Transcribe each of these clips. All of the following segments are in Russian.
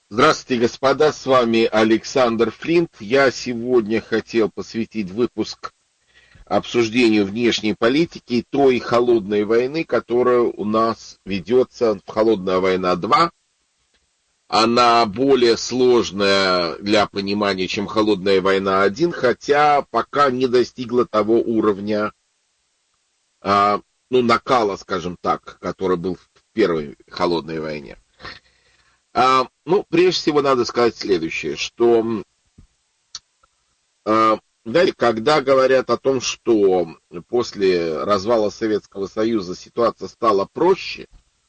Здравствуйте, господа, с вами Александр Флинт. Я сегодня хотел посвятить выпуск обсуждению внешней политики и той холодной войны, которая у нас ведется, «Холодная война 2». Она более сложная для понимания, чем «Холодная война 1», хотя пока не достигла того уровня, накала, скажем так, который был в первой «Холодной войне». Прежде всего надо сказать следующее, что знаете, когда говорят о том, что после развала Советского Союза ситуация стала проще,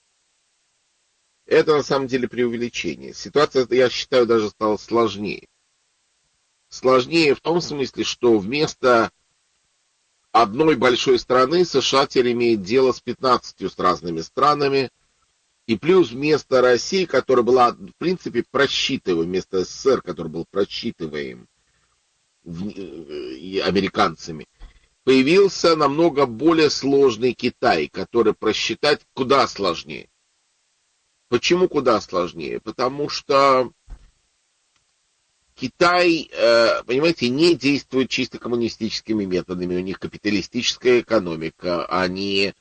это на самом деле преувеличение. Ситуация, я считаю, даже стала сложнее. Сложнее в том смысле, что вместо одной большой страны США теперь имеет дело с 15 с разными странами, и плюс вместо России, которая была, в принципе, просчитываема, вместо СССР, который был просчитываем американцами, появился намного более сложный Китай, который просчитать куда сложнее. Почему куда сложнее? Потому что Китай, понимаете, не действует чисто коммунистическими методами. У них капиталистическая экономика. Они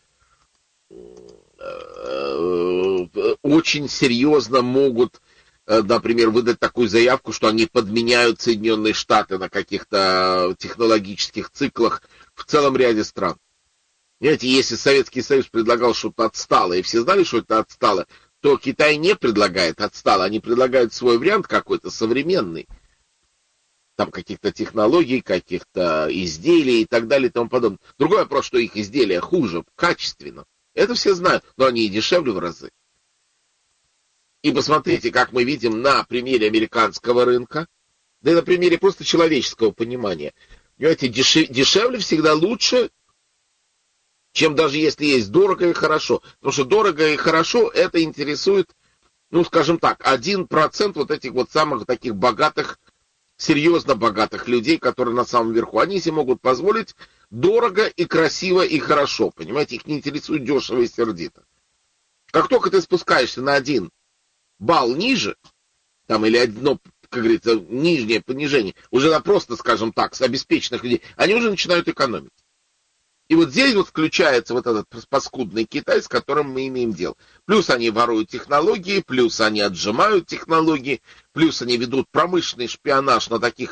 очень серьезно могут, например, выдать такую заявку, что они подменяют Соединенные Штаты на каких-то технологических циклах в целом ряде стран. Понимаете, если Советский Союз предлагал что-то отсталое, и все знали, что это отстало, то Китай не предлагает отстало, они предлагают свой вариант какой-то современный. Там каких-то технологий, каких-то изделий и так далее и тому подобное. Другой вопрос, что их изделия хуже, качественно. Это все знают, но они и дешевле в разы. И посмотрите, как мы видим на примере американского рынка, да и на примере просто человеческого понимания. Понимаете, дешевле всегда лучше, чем даже если есть дорого и хорошо. Потому что дорого и хорошо это интересует, скажем так, 1% вот этих вот самых таких богатых, серьезно богатых людей, которые на самом верху. Они себе могут позволить дорого и красиво и хорошо. Понимаете, их не интересует дешево и сердито. Как только ты спускаешься на 1 балл ниже, там или одно, как говорится, нижнее понижение, уже на просто, скажем так, с обеспеченных людей, они уже начинают экономить. И вот здесь вот включается вот этот паскудный Китай, с которым мы имеем дело. Плюс они воруют технологии, плюс они отжимают технологии, плюс они ведут промышленный шпионаж на таких,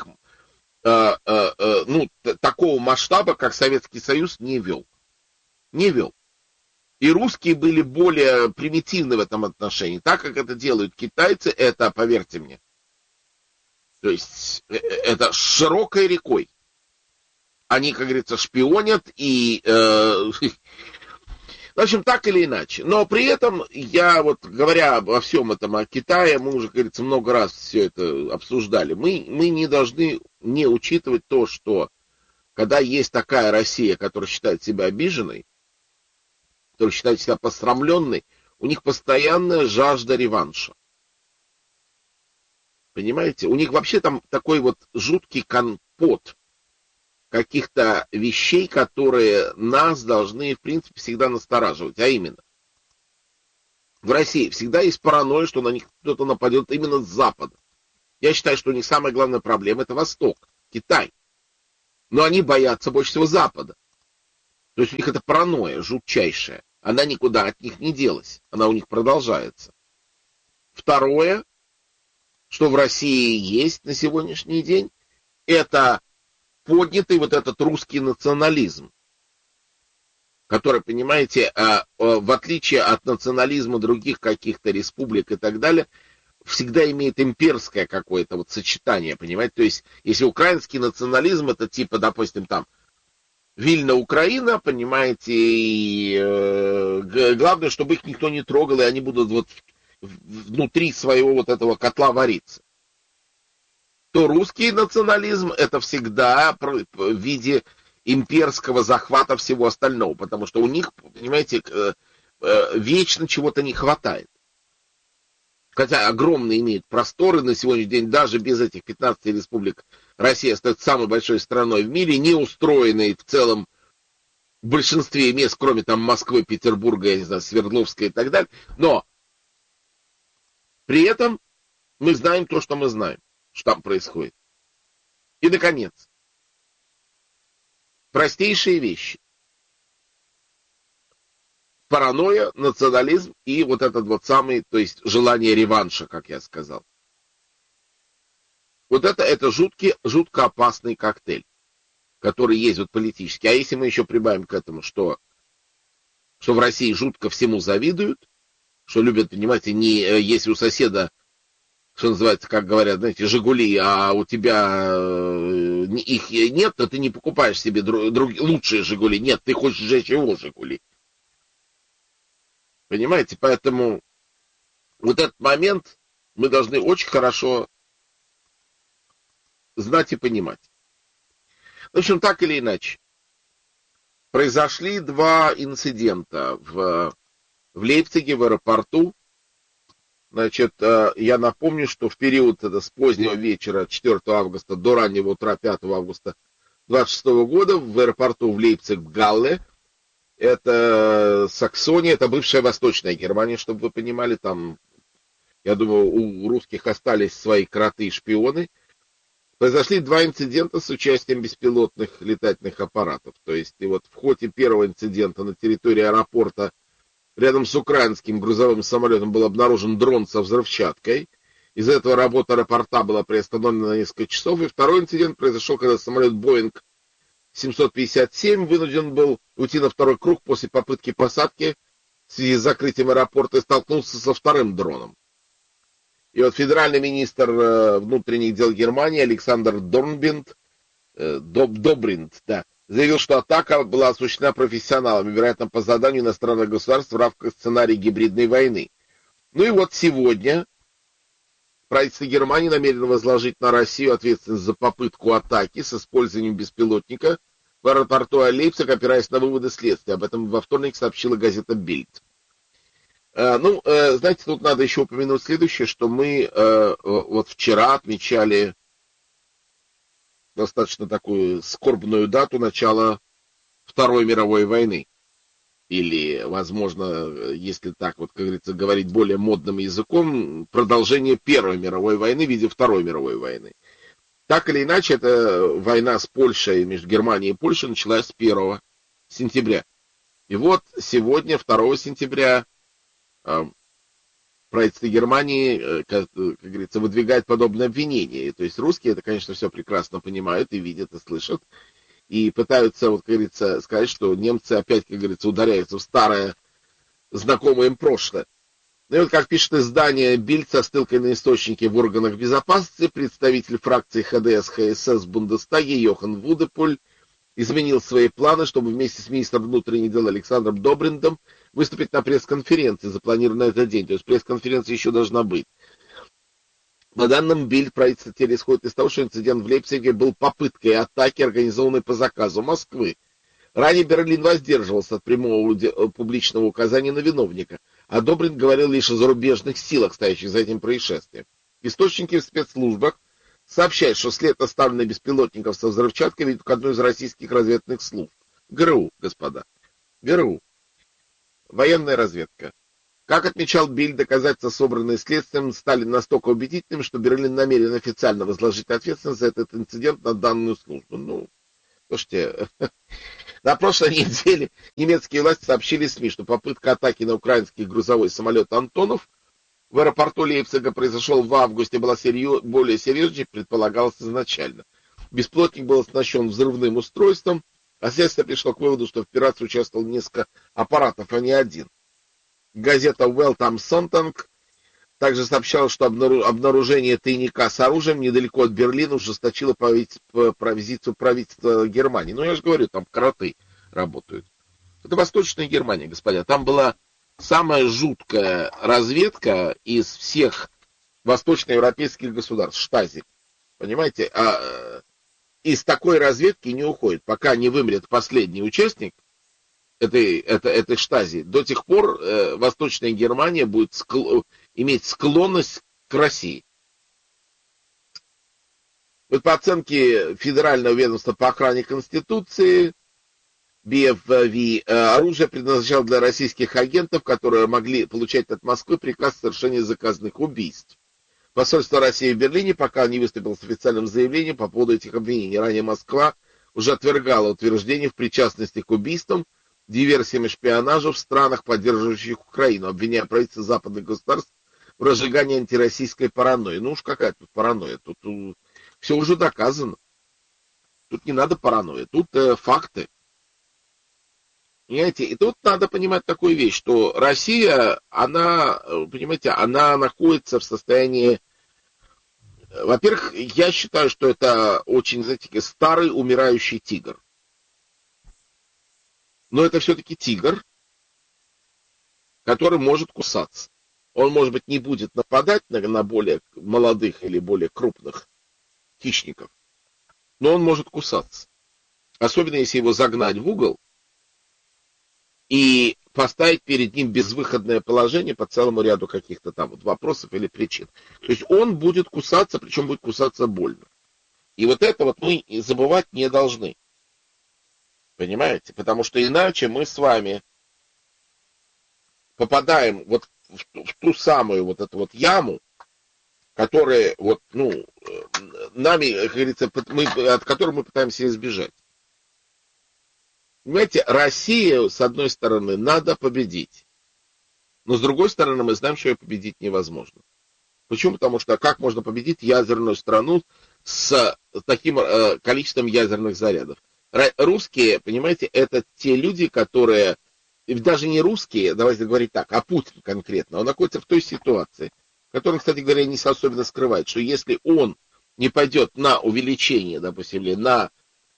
такого масштаба, как Советский Союз не вел. Не вел. И русские были более примитивны в этом отношении. Так как это делают китайцы, это, поверьте мне, то есть это широкой рекой. Они, как говорится, шпионят и... В общем, так или иначе. Но при этом я, вот говоря обо всем этом, о Китае, мы уже, как говорится, много раз все это обсуждали. Мы не должны не учитывать то, что когда есть такая Россия, которая считает себя обиженной, которая считает себя посрамленной, у них постоянная жажда реванша. Понимаете? У них вообще там такой вот жуткий компот каких-то вещей, которые нас должны, в принципе, всегда настораживать. А именно, в России всегда есть паранойя, что на них кто-то нападет именно с Запада. Я считаю, что у них самая главная проблема — это Восток, Китай. Но они боятся больше всего Запада. То есть у них это паранойя жутчайшая. Она никуда от них не делась. Она у них продолжается. Второе, что в России есть на сегодняшний день, это поднятый вот этот русский национализм, который, понимаете, в отличие от национализма других каких-то республик и так далее, всегда имеет имперское какое-то вот сочетание, понимаете? То есть, если украинский национализм, это типа, допустим, там, Вильна, Украина, понимаете, и главное, чтобы их никто не трогал, и они будут вот внутри своего вот этого котла вариться. То русский национализм это всегда в виде имперского захвата всего остального, потому что у них, понимаете, вечно чего-то не хватает. Хотя огромные имеют просторы на сегодняшний день, даже без этих 15 республик Россия остается самой большой страной в мире, не устроенной в целом в большинстве мест, кроме там Москвы, Петербурга, я не знаю, Свердловска и так далее. Но при этом Мы знаем то, что мы знаем, что там происходит. И, наконец, простейшие вещи. Паранойя, национализм и вот этот вот самый, то есть желание реванша, как я сказал. Вот это жутко опасный коктейль, который есть вот политический. А если мы еще прибавим к этому, что в России жутко всему завидуют, что любят, понимаете, не если у соседа, что называется, как говорят, знаете, «Жигули», а у тебя их нет, то ты не покупаешь себе лучшие «Жигули». Нет, ты хочешь сжечь его «Жигули». Понимаете? Поэтому вот этот момент мы должны очень хорошо знать и понимать. В общем, так или иначе, произошли два инцидента в Лейпциге, в аэропорту. Значит, я напомню, что в период с позднего вечера 4 августа до раннего утра 5 августа 26 года в аэропорту в Лейпциг-Галле, это Саксония, это бывшая Восточная Германия, чтобы вы понимали, там, я думаю, у русских остались свои кроты и шпионы. Произошли два инцидента с участием беспилотных летательных аппаратов. То есть, и вот в ходе первого инцидента на территории аэропорта рядом с украинским грузовым самолетом был обнаружен дрон со взрывчаткой. Из-за этого работа аэропорта была приостановлена на несколько часов. И второй инцидент произошел, когда самолет Boeing 757 вынужден был уйти на второй круг после попытки посадки в связи с закрытием аэропорта и столкнулся со вторым дроном. И вот федеральный министр внутренних дел Германии Александр Добринт заявил, что атака была осуществлена профессионалами, вероятно, по заданию иностранных государств в рамках сценария гибридной войны. Ну и вот сегодня правительство Германии намерено возложить на Россию ответственность за попытку атаки с использованием беспилотника в аэропорту Лейпциг, опираясь на выводы следствия. Об этом во вторник сообщила газета «Бильд». Знаете, тут надо еще упомянуть следующее, что мы вот вчера отмечали достаточно такую скорбную дату начала Второй мировой войны. Или, возможно, если так вот, как говорится, говорить более модным языком, продолжение Первой мировой войны в виде Второй мировой войны. Так или иначе, эта война с Польшей, между Германией и Польшей, началась с 1 сентября. И вот сегодня, 2 сентября, правительство Германии, как говорится, выдвигает подобное обвинение. То есть русские это, конечно, все прекрасно понимают и видят, и слышат. И пытаются, вот, как говорится, сказать, что немцы опять, как говорится, ударяются в старое, знакомое им прошлое. Ну и вот, как пишет издание Бильд со ссылкой на источники в органах безопасности, представитель фракции ХДС-ХСС в Бундестаге Йохан Вудепуль изменил свои планы, чтобы вместе с министром внутренних дел Александром Добриндом выступить на пресс-конференции, запланированной на этот день. То есть пресс-конференция еще должна быть. По данным Бильд, правительство теперь исходит из того, что инцидент в Лейпциге был попыткой атаки, организованной по заказу Москвы. Ранее Берлин воздерживался от прямого публичного указания на виновника, а Добрин говорил лишь о зарубежных силах, стоящих за этим происшествием. Источники в спецслужбах сообщают, что след, оставленный беспилотников со взрывчаткой, ведут к одной из российских разведных служб. ГРУ, господа. ГРУ. Военная разведка. Как отмечал Бильд, доказательства, собранные следствием, стали настолько убедительными, что Берлин намерен официально возложить ответственность за этот инцидент на данную службу. Ну, слушайте, на прошлой неделе немецкие власти сообщили СМИ, что попытка атаки на украинский грузовой самолет «Антонов» в аэропорту Лейпцига произошел в августе, была более серьезнее, предполагалось изначально. Беспилотник был оснащен взрывным устройством, а следствие пришло к выводу, что в операции участвовало несколько аппаратов, а не один. Газета Welt am Sonntag также сообщала, что обнаружение тайника с оружием недалеко от Берлина ужесточило позицию правительства Германии. Ну, я же говорю, там кроты работают. Это Восточная Германия, господа. Там была самая жуткая разведка из всех восточноевропейских государств, Штази. Понимаете? А из такой разведки не уходит, пока не вымрет последний участник этой Штази. До тех пор Восточная Германия будет иметь склонность к России. Вот по оценке Федерального ведомства по охране Конституции, BFV, оружие предназначалось для российских агентов, которые могли получать от Москвы приказ о совершении заказных убийств. Посольство России в Берлине пока не выступило с официальным заявлением по поводу этих обвинений. Ранее Москва уже отвергала утверждение в причастности к убийствам, диверсиям и шпионажу в странах, поддерживающих Украину, обвиняя правительство западных государств в разжигании антироссийской паранойи. Ну уж какая тут паранойя, тут все уже доказано. Тут не надо паранойи, тут факты. Понимаете, и тут надо понимать такую вещь, что Россия, она, понимаете, она находится в состоянии. Во-первых, я считаю, что это очень, знаете, старый умирающий тигр. Но это все-таки тигр, который может кусаться. Он, может быть, не будет нападать на более молодых или более крупных хищников, но он может кусаться. Особенно, если его загнать в угол и поставить перед ним безвыходное положение по целому ряду каких-то там вот вопросов или причин. То есть он будет кусаться, причем будет кусаться больно. И вот это вот мы забывать не должны. Понимаете? Потому что иначе мы с вами попадаем вот в ту самую вот эту вот яму, которая вот, ну, нами, как говорится, от которой мы пытаемся избежать. Понимаете, Россию, с одной стороны, надо победить. Но с другой стороны, мы знаем, что ее победить невозможно. Почему? Потому что как можно победить ядерную страну с таким количеством ядерных зарядов? Русские, понимаете, это те люди, которые, даже не русские, давайте говорить так, а Путин конкретно, он находится в той ситуации, в которой, кстати говоря, не особенно скрывает, что если он не пойдет на увеличение, допустим, или на,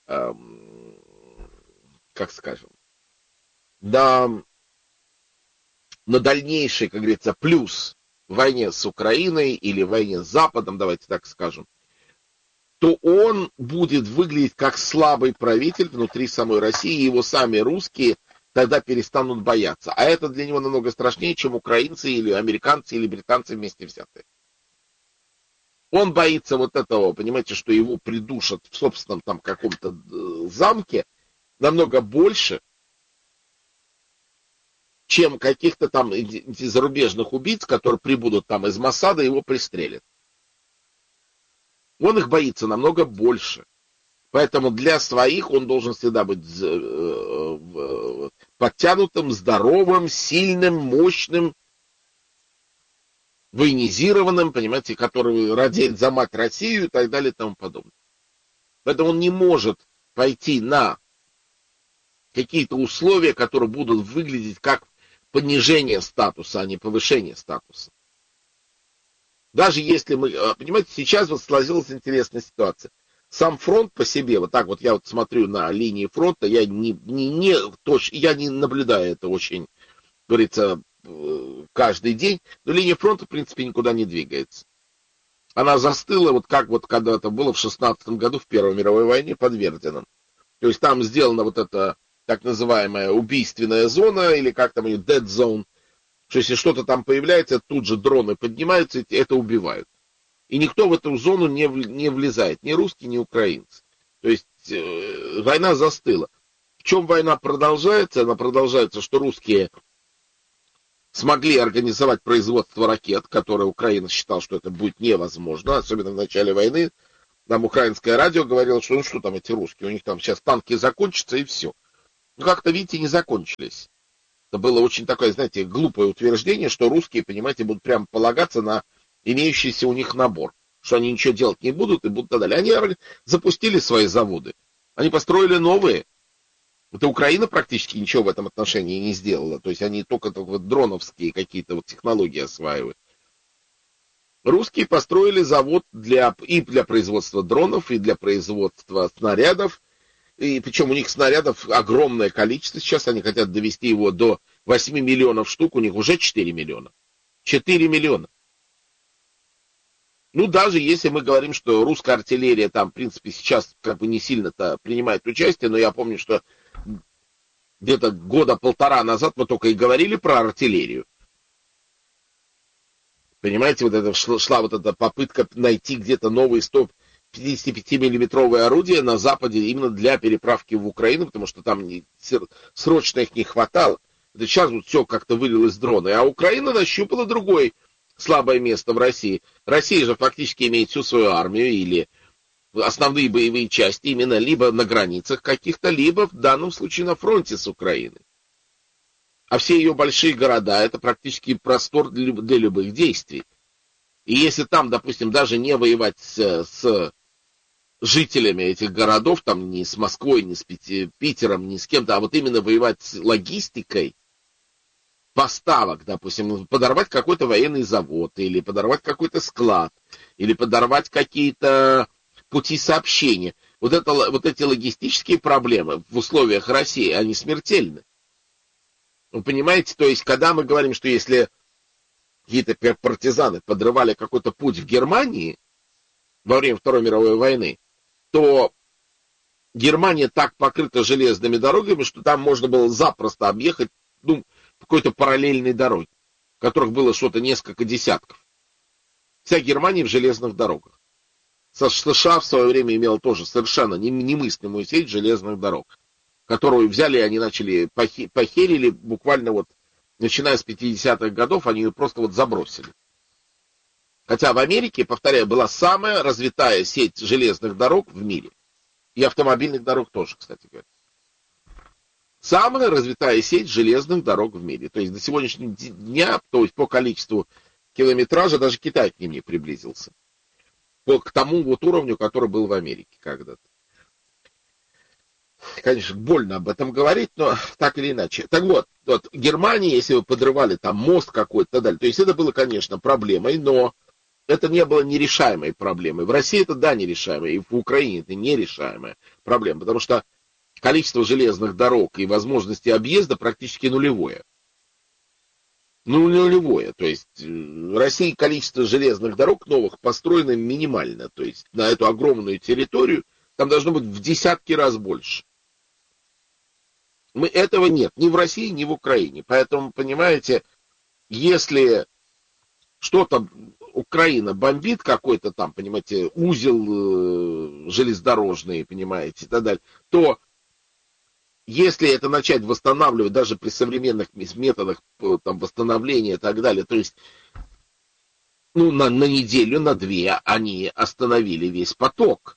как скажем, на дальнейший, как говорится, плюс в войне с Украиной или в войне с Западом, давайте так скажем, то он будет выглядеть как слабый правитель внутри самой России, и его сами русские тогда перестанут бояться. А это для него намного страшнее, чем украинцы или американцы или британцы вместе взятые. Он боится вот этого, понимаете, что его придушат в собственном там каком-то замке намного больше, чем каких-то там зарубежных убийц, которые прибудут там из Моссада и его пристрелят. Он их боится намного больше. Поэтому для своих он должен всегда быть подтянутым, здоровым, сильным, мощным, военизированным, понимаете, который радеет за мать Россию и так далее и тому подобное. Поэтому он не может пойти на какие-то условия, которые будут выглядеть как понижение статуса, а не повышение статуса. Даже если мы, понимаете, сейчас вот сложилась интересная ситуация. Сам фронт по себе, вот так вот я вот смотрю на линии фронта, я не наблюдаю это очень, говорится, каждый день, но линия фронта, в принципе, никуда не двигается. Она застыла, вот как вот когда-то было в 16 году в Первой мировой войне под Верденом. То есть там сделана вот эта так называемая убийственная зона, или как там ее, dead zone, что если что-то там появляется, тут же дроны поднимаются, и это убивают. И никто в эту зону не влезает, ни русские, ни украинцы. То есть война застыла. В чем война продолжается? Она продолжается, что русские смогли организовать производство ракет, которое Украина считала, что это будет невозможно, особенно в начале войны. Нам украинское радио говорило, что ну что там эти русские, у них там сейчас танки закончатся и все. Ну как-то, видите, не закончились. Это было очень такое, знаете, глупое утверждение, что русские, понимаете, будут прямо полагаться на имеющийся у них набор, что они ничего делать не будут и будут так далее. Они запустили свои заводы, они построили новые. Это Украина практически ничего в этом отношении не сделала. То есть они только вот дроновские какие-то вот технологии осваивают. Русские построили завод и для производства дронов, и для производства снарядов. И причем у них снарядов огромное количество. Сейчас они хотят довести его до 8 миллионов штук. У них уже 4 миллиона. 4 миллиона. Ну, даже если мы говорим, что русская артиллерия там, в принципе, сейчас как бы не сильно-то принимает участие, но я помню, что где-то года полтора назад мы только и говорили про артиллерию. Понимаете, вот это шла вот эта попытка найти где-то новые 155-миллиметровые орудия на Западе именно для переправки в Украину, потому что там срочно их не хватало. Это сейчас вот все как-то вылилось в дроны. А Украина нащупала другой слабое место в России. Россия же фактически имеет всю свою армию или основные боевые части именно либо на границах каких-то, либо в данном случае на фронте с Украиной. А все ее большие города — это практически простор для любых действий. И если там, допустим, даже не воевать с жителями этих городов, там ни с Москвой, ни с Питером, ни с кем-то, а вот именно воевать с логистикой поставок, допустим, подорвать какой-то военный завод, или подорвать какой-то склад, или подорвать какие-то пути сообщения. Вот эти логистические проблемы в условиях России, они смертельны. Вы понимаете, то есть, когда мы говорим, что если какие-то партизаны подрывали какой-то путь в Германии во время Второй мировой войны, то Германия так покрыта железными дорогами, что там можно было запросто объехать какой-то параллельной дороги, которых было что-то несколько десятков. Вся Германия в железных дорогах. США в свое время имела тоже совершенно немыслимую сеть железных дорог, которую взяли и они начали похерили буквально вот, начиная с 50-х годов, они ее просто вот забросили. Хотя в Америке, повторяю, была самая развитая сеть железных дорог в мире. И автомобильных дорог тоже, кстати говоря. Самая развитая сеть железных дорог в мире. То есть до сегодняшнего дня, то есть по количеству километража, даже Китай к ним не приблизился. К тому вот уровню, который был в Америке когда-то. Конечно, больно об этом говорить, но так или иначе. Так вот Германия, если вы подрывали там мост какой-то и так далее, то есть это было, конечно, проблемой, но это не было нерешаемой проблемой. В России это, да, нерешаемая, и в Украине это нерешаемая проблема, потому что количество железных дорог и возможности объезда практически нулевое. Нулевое. То есть в России количество железных дорог новых построено минимально. То есть на эту огромную территорию там должно быть в десятки раз больше. Этого нет ни в России, ни в Украине. Поэтому, понимаете, если что-то Украина бомбит какой-то там, понимаете, узел железнодорожный, понимаете, и так далее, то если это начать восстанавливать даже при современных методах там, восстановления и так далее, то есть на неделю, на две они остановили весь поток.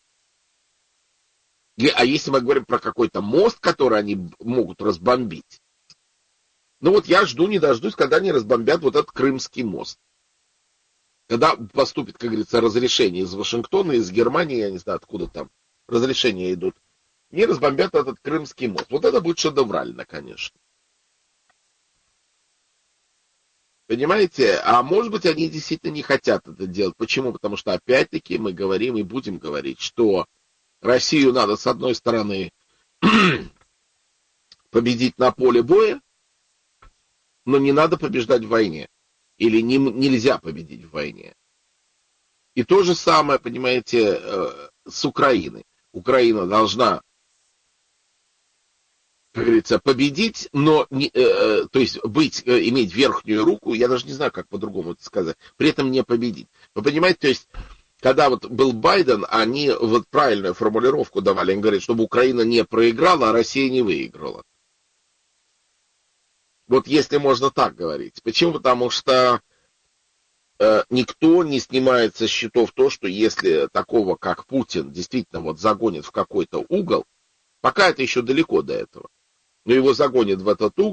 А если мы говорим про какой-то мост, который они могут разбомбить, вот я жду, не дождусь, когда они разбомбят вот этот Крымский мост. Когда поступит, как говорится, разрешение из Вашингтона, из Германии, я не знаю, откуда там разрешения идут, и разбомбят этот Крымский мост. Вот это будет шедеврально, конечно. Понимаете? А может быть, они действительно не хотят это делать. Почему? Потому что, опять-таки, мы говорим и будем говорить, что Россию надо, с одной стороны, победить на поле боя, но не надо побеждать в войне. Или нельзя победить в войне. И то же самое, понимаете, с Украиной. Украина должна, как говорится, победить, но то есть иметь верхнюю руку, я даже не знаю, как по-другому это сказать, при этом не победить. Вы понимаете, то есть, когда вот был Байден, они вот правильную формулировку давали, они говорят, чтобы Украина не проиграла, а Россия не выиграла. Вот если можно так говорить. Почему? Потому что никто не снимает со счетов то, что если такого, как Путин, действительно вот загонит в какой-то угол, пока это еще далеко до этого, но его загонят в этот угол,